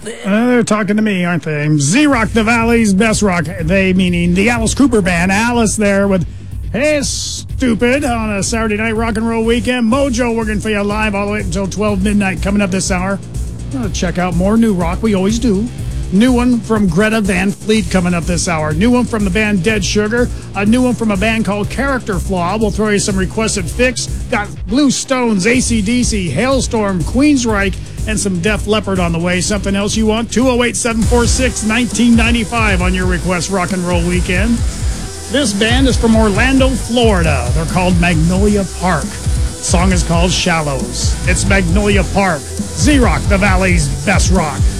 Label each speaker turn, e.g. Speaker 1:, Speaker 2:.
Speaker 1: They're talking to me, aren't they? Z-Rock, the Valley's best rock. They meaning the Alice Cooper Band. Alice there with Hey Stupid on a Saturday night rock and roll weekend. Mojo working for you live all the way until 12 midnight coming up this hour. Check out more new rock. We always do. New one from Greta Van Fleet coming up this hour. New one from the band Dead Sugar. A new one from a band called Character Flaw. We'll throw you some requested fix. Got Blue Stones, AC/DC, Hailstorm, Queensryche, and some Def Leppard on the way. Something else you want? 208-746-1995 on your request rock and roll weekend. This band is from Orlando, Florida. They're called Magnolia Park. The song is called Shallows. It's Magnolia Park. Z-Rock, the Valley's best rock.